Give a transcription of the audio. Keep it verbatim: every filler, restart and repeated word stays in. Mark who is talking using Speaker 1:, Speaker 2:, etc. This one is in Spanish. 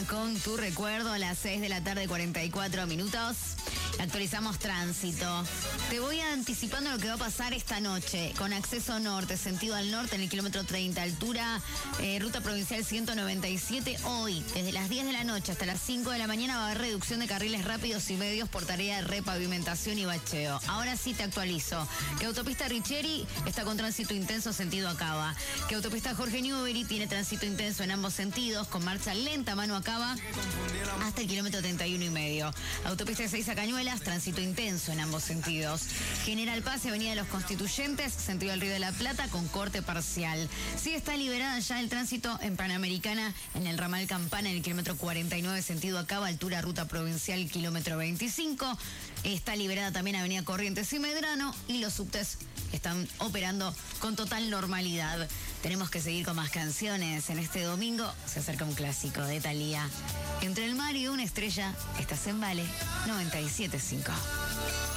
Speaker 1: con tu recuerdo a las seis de la tarde, cuarenta y cuatro minutos. Actualizamos tránsito. Te voy anticipando lo que va a pasar esta noche. Con acceso norte, sentido al norte, en el kilómetro treinta, altura, eh, ruta provincial ciento noventa y siete. Hoy, desde las diez de la noche hasta las cinco de la mañana, va a haber reducción de carriles rápidos y medios por tarea de repavimentación y bacheo. Ahora sí te actualizo. Que autopista Richieri está con tránsito intenso, sentido a Cava. Que autopista Jorge Newbery tiene tránsito intenso en ambos sentidos, con marcha lenta mano a Cava hasta el kilómetro treinta y uno y medio. Autopista seis a Cañuelas, tránsito intenso en ambos sentidos. General Paz y Avenida de los Constituyentes, sentido del Río de la Plata, con corte parcial. Sí está liberada ya el tránsito en Panamericana, en el ramal Campana, en el kilómetro cuarenta y nueve, sentido a Cava, altura ruta provincial, kilómetro veinticinco. Está liberada también Avenida Corrientes y Medrano, y los subtes están operando con total normalidad. Tenemos que seguir con más canciones. En este domingo se acerca un clásico de Thalía. Entre el mar y una estrella, estás en Vale noventa y siete punto cinco.